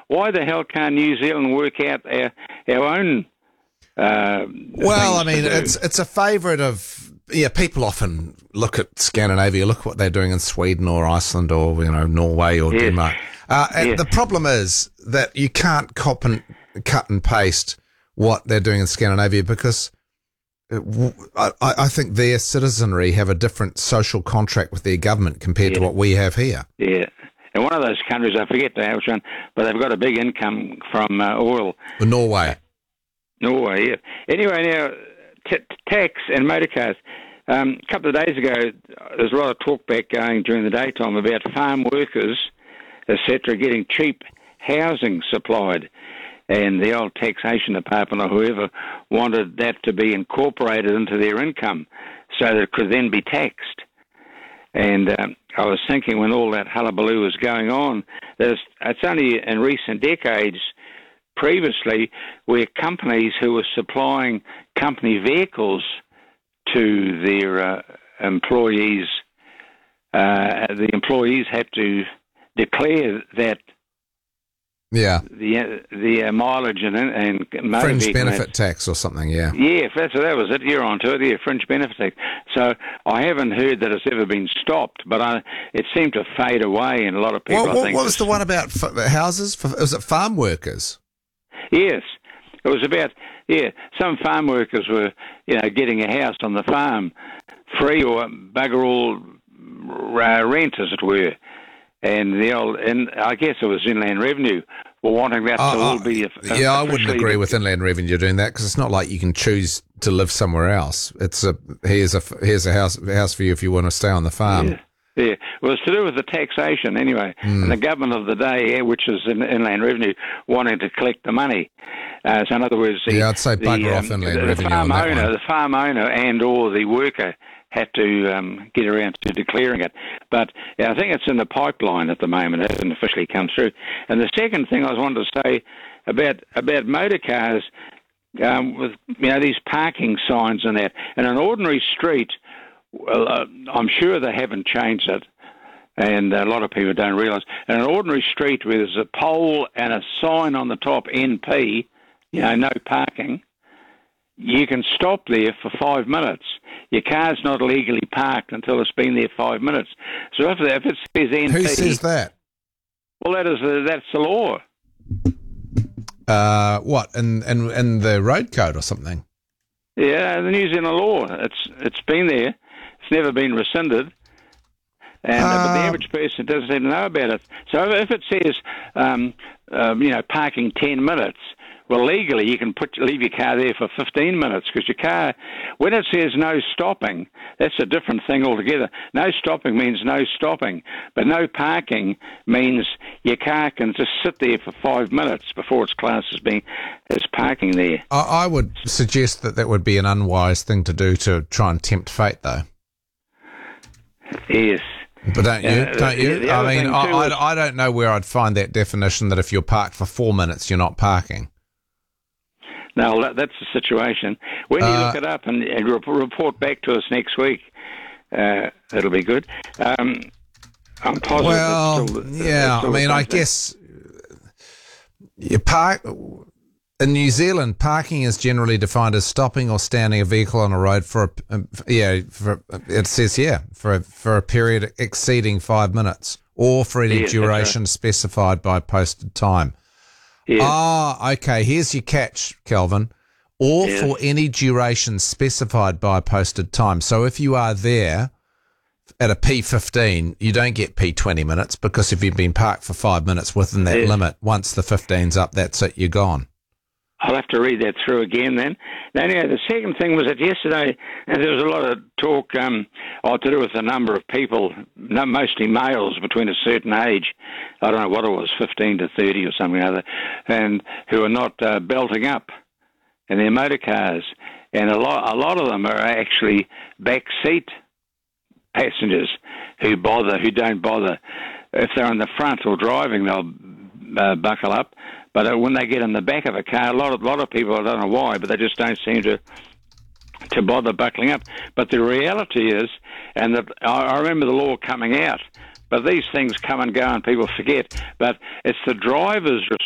why the hell can't New Zealand work out our own? Well, I mean, it's a favourite of people often look at Scandinavia, look what they're doing in Sweden or Iceland or Norway or Denmark. And the problem is that you can't cut and paste what they're doing in Scandinavia because I think their citizenry have a different social contract with their government compared to what we have here. Yeah. And one of those countries, I forget which one, but they've got a big income from oil. Norway, yeah. Anyway, now, tax and motor cars. A couple of days ago, there's a lot of talk back going during the daytime about farm workers, etc., getting cheap housing supplied. And the old taxation department or whoever wanted that to be incorporated into their income so that it could then be taxed. And I was thinking when all that hullabaloo was going on, it's only in recent decades previously where companies who were supplying company vehicles to their employees, the employees had to declare that the mileage and motor fringe benefit tax or something, Yeah, that was it. You're onto it. Yeah, fringe benefit tax. So I haven't heard that it's ever been stopped, but it seemed to fade away, and a lot of people. What was the one about houses? Was it farm workers? Yes, it was about some farm workers were getting a house on the farm free or bugger all rent, as it were. And I guess it was Inland Revenue were wanting that to all be. I wouldn't agree with Inland Revenue doing that because it's not like you can choose to live somewhere else. It's here's a house for you if you want to stay on the farm. Yeah. Well, it's to do with the taxation anyway, and the government of the day, which is Inland Revenue, wanting to collect the money. So in other words, I'd say bugger off Inland Revenue on that one. The farm owner and or the worker had to get around to declaring it. But I think it's in the pipeline at the moment. It hasn't officially come through. And the second thing I wanted to say about motor cars, with these parking signs and that. In an ordinary street, I'm sure they haven't changed it, and a lot of people don't realise. In an ordinary street where there's a pole and a sign on the top, NP, no parking, you can stop there for 5 minutes. Your car's not legally parked until it's been there 5 minutes. So if it says NP... Who says that? Well, that's the law. What, in the road code or something? Yeah, the New Zealand law. It's been there. It's never been rescinded. And but the average person doesn't even know about it. So if it says, parking 10 minutes, well, legally you can leave your car there for 15 minutes because your car, when it says no stopping, that's a different thing altogether. No stopping means no stopping, but no parking means your car can just sit there for 5 minutes before it's classed as parking there. I would suggest that would be an unwise thing to do to try and tempt fate, though. Yes. But don't you? I mean, I don't know where I'd find that definition that if you're parked for 4 minutes, you're not parking. No, that's the situation. When you look it up and report back to us next week, it'll be good. I'm positive. Well, I guess you park in New Zealand. Parking is generally defined as stopping or standing a vehicle on a road for a period exceeding 5 minutes, or for any duration specified by posted time. Yeah. Okay. Here's your catch, Kelvin. Or for any duration specified by posted time. So if you are there at a P15, you don't get P20 minutes because if you've been parked for 5 minutes within that limit, once the 15's up, that's it, you're gone. I'll have to read that through again then. Now, the second thing was that yesterday there was a lot of talk to do with the number of people, mostly males between a certain age, I don't know what it was, 15 to 30 or something or other, and who are not belting up in their motor cars. And a lot of them are actually back seat passengers who don't bother. If they're in the front or driving, they'll buckle up. But when they get in the back of a car, a lot of people, I don't know why, but they just don't seem to bother buckling up. But the reality is, and I remember the law coming out, but these things come and go and people forget, but it's the driver's